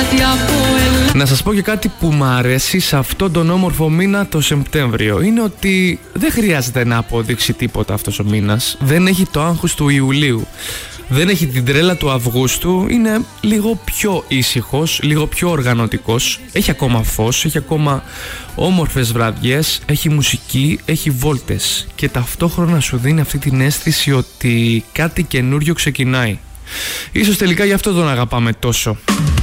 Να σας πω και κάτι που μου αρέσει σε αυτόν τον όμορφο μήνα το Σεπτέμβριο. Είναι ότι δεν χρειάζεται να αποδείξει τίποτα αυτός ο μήνας. Δεν έχει το άγχος του Ιουλίου. Δεν έχει την τρέλα του Αυγούστου. Είναι λίγο πιο ήσυχος, λίγο πιο οργανωτικός. Έχει ακόμα φως, έχει ακόμα όμορφες βραδιές, έχει μουσική, έχει βόλτες. Και ταυτόχρονα σου δίνει αυτή την αίσθηση ότι κάτι καινούριο ξεκινάει. Ίσως τελικά γι' αυτό τον αγαπάμε τόσο.